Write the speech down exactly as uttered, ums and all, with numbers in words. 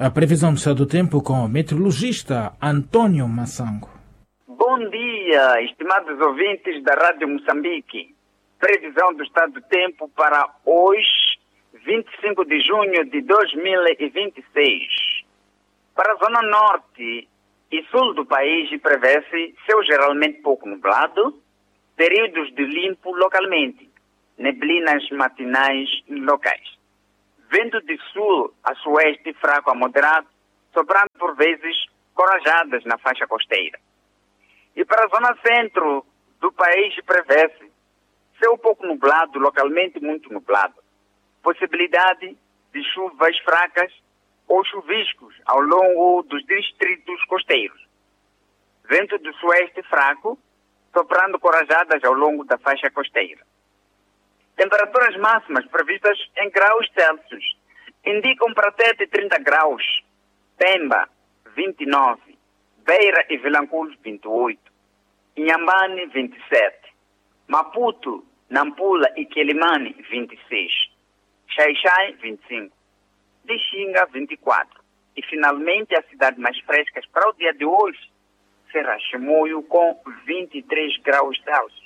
A previsão do estado do tempo com o meteorologista Antônio Massango. Bom dia, estimados ouvintes da Rádio Moçambique. Previsão do estado do tempo para hoje, vinte e cinco de junho de dois mil e vinte e seis. Para a zona norte e sul do país prevê-se céu geralmente pouco nublado, períodos de limpo localmente, neblinas matinais locais. Vento de sul a sueste fraco a moderado, soprando por vezes corajadas na faixa costeira. E para a zona centro do país prevê-se céu pouco nublado, localmente muito nublado. Possibilidade de chuvas fracas ou chuviscos ao longo dos distritos costeiros. Vento do sueste fraco, soprando corajadas ao longo da faixa costeira. Temperaturas máximas previstas em graus Celsius indicam para Tete trinta graus, Pemba vinte e nove, Beira e Vilanculos vinte e oito, Inhambane vinte e sete, Maputo, Nampula e Quelimane vinte e seis, Xai-Xai vinte e cinco, Lixinga vinte e quatro e finalmente as cidades mais frescas para o dia de hoje será Chimoio com vinte e três graus Celsius.